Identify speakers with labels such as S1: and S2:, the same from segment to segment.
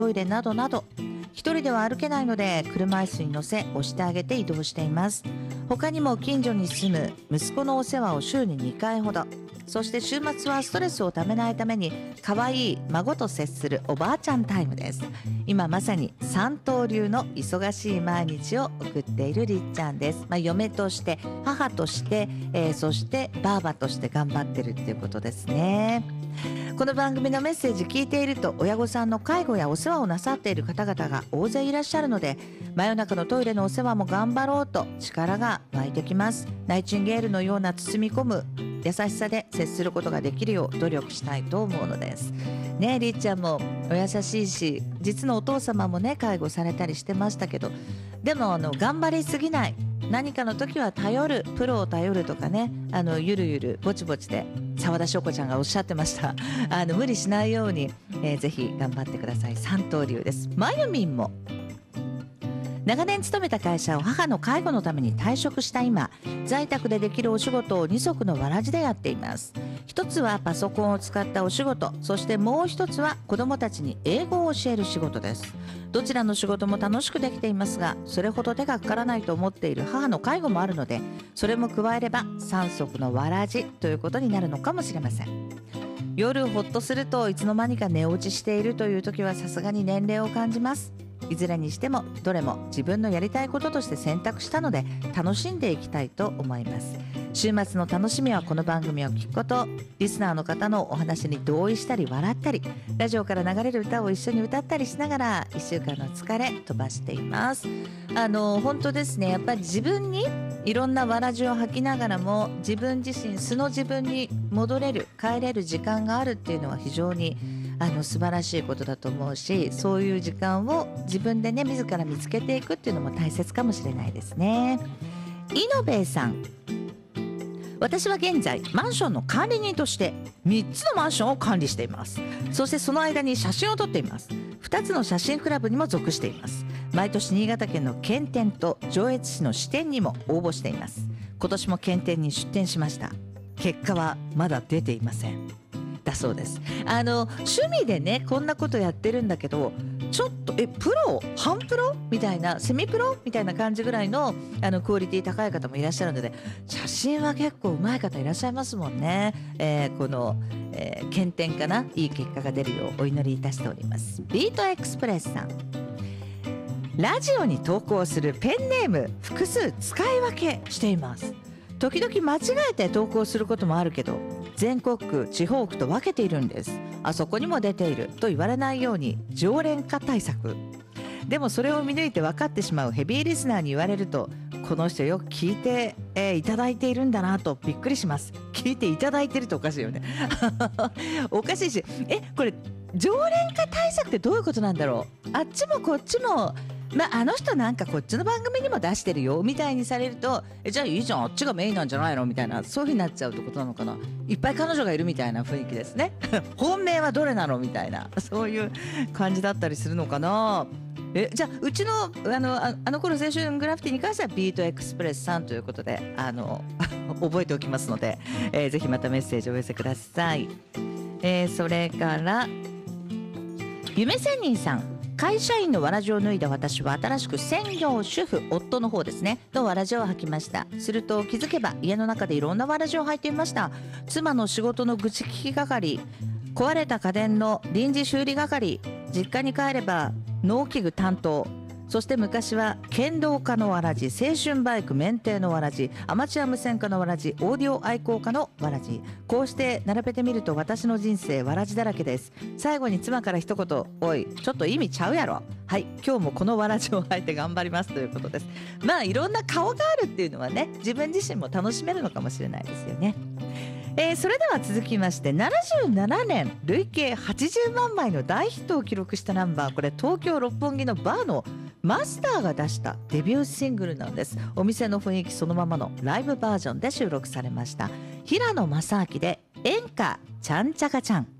S1: トイレなどなど、一人では歩けないので車椅子に乗せ押してあげて移動しています。他にも近所に住む息子のお世話を週に2回ほど、そして週末はストレスをためないために可愛い孫と接するおばあちゃんタイムです。今まさに三刀流の忙しい毎日を送っているりっちゃんです。嫁として母として、そしてばあばとして頑張ってるっていうことですね。この番組のメッセージ聞いていると、親御さんの介護やお世話をなさっている方々が大勢いらっしゃるので、真夜中のトイレのお世話も頑張ろうと力が湧いてきます。ナイチンゲールのような包み込む優しさで接することができるよう努力したいと思うのですね。りっちゃんもお優しいし、実のお父様もね介護されたりしてましたけど、でも頑張りすぎない、何かの時は頼る、プロを頼るとかね、ゆるゆるぼちぼちで、澤田翔子ちゃんがおっしゃってました無理しないように、ぜひ頑張ってください。三刀流です。まゆみんも長年勤めた会社を母の介護のために退職した今、在宅でできるお仕事を二足のわらじでやっています。一つはパソコンを使ったお仕事、そしてもう一つは子どもたちに英語を教える仕事です。どちらの仕事も楽しくできていますが、それほど手がかからないと思っている母の介護もあるので、それも加えれば三足のわらじということになるのかもしれません。夜ほっとするといつの間にか寝落ちしているという時はさすがに年齢を感じます。いずれにしてもどれも自分のやりたいこととして選択したので楽しんでいきたいと思います。週末の楽しみはこの番組を聞くこと、リスナーの方のお話に同意したり笑ったり、ラジオから流れる歌を一緒に歌ったりしながら1週間の疲れ飛ばしています。本当ですね、やっぱり自分にいろんなわらじを吐きながらも自分自身素の自分に戻れる、帰れる時間があるっていうのは非常に素晴らしいことだと思うし、そういう時間を自分でね自ら見つけていくっていうのも大切かもしれないですね。イノベーさん、私は現在マンションの管理人として3つのマンションを管理しています。そしてその間に写真を撮っています。2つの写真クラブにも属しています。毎年新潟県の県展と上越市の支店にも応募しています。今年も県展に出展しました。結果はまだ出ていませんだそうです。趣味でねこんなことやってるんだけど、ちょっとプロ、半プロみたいな、セミプロみたいな感じぐらいのクオリティ高い方もいらっしゃるので、写真は結構上手い方いらっしゃいますもんね。この、検点かな、いい結果が出るようお祈りいたしております。ビートエクスプレスさん、ラジオに投稿するペンネーム複数使い分けしています。時々間違えて投稿することもあるけど、全国区地方区と分けているんです。あそこにも出ていると言われないように常連化対策。でもそれを見抜いて分かってしまうヘビーリスナーに言われると、この人よく聞いて、いただいているんだなとびっくりします。聞いていただいてるとおかしいよねおかしいし、これ常連化対策ってどういうことなんだろう。あっちもこっちもあの人なんかこっちの番組にも出してるよみたいにされると、じゃあいいじゃん、あっちがメインなんじゃないのみたいな、そういう風になっちゃうってことなのかな。いっぱい彼女がいるみたいな雰囲気ですね本命はどれなのみたいな、そういう感じだったりするのかな。じゃあうちのあの頃青春グラフィティに関してはビートエクスプレスさんということで覚えておきますので、ぜひまたメッセージをお寄せください。それから夢仙人さん、会社員のわらじを脱いだ私は新しく専業主婦、夫の方ですねのわらじを履きました。すると気づけば家の中でいろんなわらじを履いていました。妻の仕事の愚痴聞き係、壊れた家電の臨時修理係、実家に帰れば農機具担当、そして昔は剣道家のわらじ、青春バイク免停のわらじ、アマチュア無線化のわらじ、オーディオ愛好家のわらじ、こうして並べてみると私の人生わらじだらけです。最後に妻から一言、おいちょっと意味ちゃうやろ、はい、今日もこのわらじを履いて頑張りますということです。いろんな顔があるっていうのはね、自分自身も楽しめるのかもしれないですよね。それでは続きまして、77年累計80万枚の大ヒットを記録したナンバー、これ東京六本木のバーのマスターが出したデビューシングルなんです。お店の雰囲気そのままのライブバージョンで収録されました。平野正明で演歌ちゃんちゃかちゃん。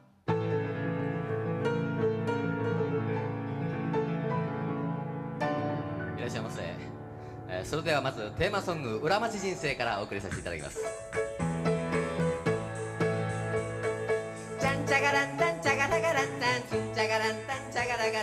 S2: いらっしゃいませ。それではまずテーマソング裏町人生からお送りさせていただきます。ちゃんチャガランタンチャガラガランタンチンチャガランタンチャガラガラン